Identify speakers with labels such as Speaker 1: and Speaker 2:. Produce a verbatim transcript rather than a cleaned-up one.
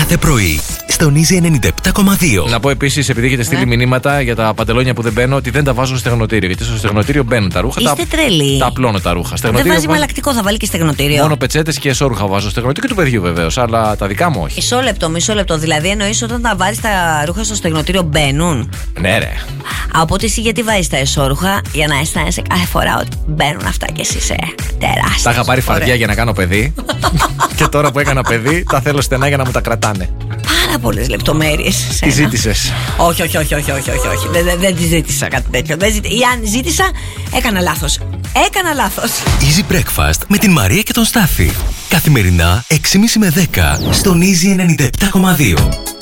Speaker 1: κάθε πρωί στον Easy ενενήντα επτά κόμμα δύο.
Speaker 2: Να πω επίσης, επειδή έχετε στείλει
Speaker 3: Ναι.
Speaker 2: μηνύματα για τα παντελόνια που δεν μπαίνω, ότι δεν τα βάζω στο στεγνοτήριο. Γιατί στο στεγνοτήριο μπαίνουν τα ρούχα.
Speaker 3: Είστε
Speaker 2: τα,
Speaker 3: τρελοί.
Speaker 2: τα απλώνω τα ρούχα.
Speaker 3: Δεν
Speaker 2: Στεγνοτήριο
Speaker 3: βάζει
Speaker 2: βάζω-
Speaker 3: μαλακτικό, θα βάλει και στεγνοτήριο.
Speaker 2: Μόνο πετσέτες και εσώρουχα βάζω στο στεγνοτήριο και του παιδιού βεβαίως. Αλλά τα δικά μου όχι.
Speaker 3: Μισό λεπτό, μισό λεπτό. Δηλαδή εννοείς όταν τα βάζεις τα ρούχα στο στεγνοτήριο μπαίνουν.
Speaker 2: Ναι, ρε.
Speaker 3: Α, οπότε εσύ γιατί βάζεις τα εσώρουχα για να αισθάνεσαι κάθε φορά ότι μπαίνουν αυτά και εσύ είσαι τεράστια.
Speaker 2: Τα είχα πάρει φαρδιά για να κάνω παιδί. Και τώρα που έκανα παιδί, τα θέλω στενά για να μου τα κρατάνε.
Speaker 3: Πάρα πολλές λεπτομέρειες.
Speaker 2: Τι ζήτησες?
Speaker 3: Όχι, όχι, όχι, όχι, όχι, όχι, όχι. Δεν, δεν, δεν τη ζήτησα κάτι τέτοιο. Δεν ζήτη... Ή αν ζήτησα, έκανα λάθος. Έκανα λάθος.
Speaker 1: Easy Breakfast με την Μαρία και τον Στάφη. Καθημερινά έξι και μισή με δέκα στον Easy ενενήντα επτά κόμμα δύο.